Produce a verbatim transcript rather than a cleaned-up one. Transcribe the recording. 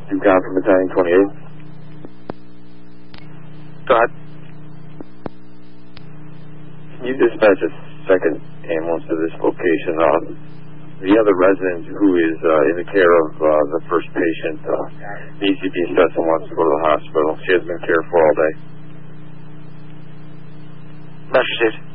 You got from Battalion twenty-eight. Go ahead. Can you dispatch a second ambulance to this location? Uh, the other resident who is uh, in the care of uh, the first patient uh, needs to be assessed and wants to go to the hospital. She has been cared for all day. Message received.